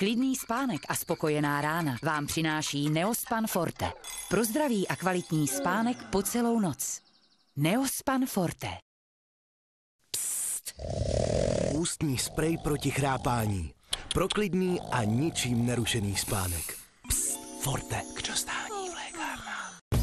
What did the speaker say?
Klidný spánek a spokojená rána vám přináší Neospan Forte. Pro zdravý a kvalitní spánek po celou noc. Neospan Forte. Psst. Ústní sprej proti chrápání. Pro klidný a ničím nerušený spánek. Psst. Forte. Kdo zná?